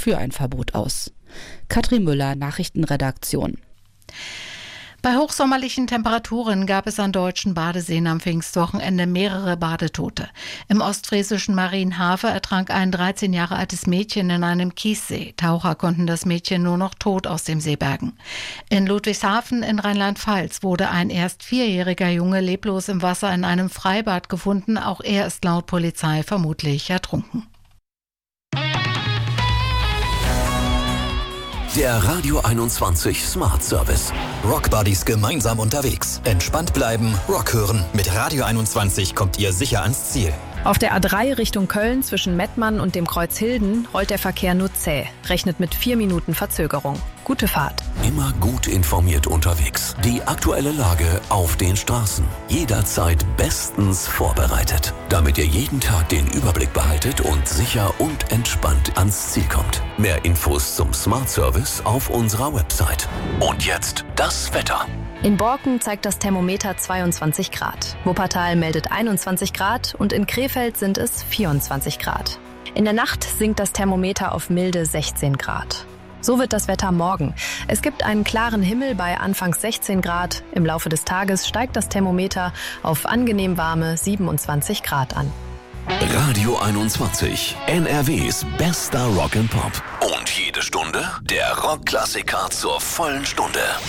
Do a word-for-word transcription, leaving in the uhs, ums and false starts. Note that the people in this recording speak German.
für ein Verbot aus. Katrin Müller, Nachrichtenredaktion. Bei hochsommerlichen Temperaturen gab es an deutschen Badeseen am Pfingstwochenende mehrere Badetote. Im ostfriesischen Marienhafe ertrank ein dreizehn Jahre altes Mädchen in einem Kiessee. Taucher konnten das Mädchen nur noch tot aus dem See bergen. In Ludwigshafen in Rheinland-Pfalz wurde ein erst vierjähriger Junge leblos im Wasser in einem Freibad gefunden. Auch er ist laut Polizei vermutlich ertrunken. Der Radio einundzwanzig Smart Service. Rock Buddies gemeinsam unterwegs. Entspannt bleiben, Rock hören. Mit Radio einundzwanzig kommt ihr sicher ans Ziel. Auf der A drei Richtung Köln zwischen Mettmann und dem Kreuz Hilden rollt der Verkehr nur zäh. Rechnet mit vier Minuten Verzögerung. Gute Fahrt. Immer gut informiert unterwegs. Die aktuelle Lage auf den Straßen. Jederzeit bestens vorbereitet. Damit ihr jeden Tag den Überblick behaltet und sicher und entspannt ans Ziel kommt. Mehr Infos zum Smart Service auf unserer Website. Und jetzt das Wetter. In Borken zeigt das Thermometer zweiundzwanzig Grad. Wuppertal meldet einundzwanzig Grad und in Krefeld sind es vierundzwanzig Grad. In der Nacht sinkt das Thermometer auf milde sechzehn Grad. So wird das Wetter morgen. Es gibt einen klaren Himmel bei anfangs sechzehn Grad. Im Laufe des Tages steigt das Thermometer auf angenehm warme siebenundzwanzig Grad an. Radio einundzwanzig, N R Ws bester Rock and Pop. Und jede Stunde der Rockklassiker zur vollen Stunde.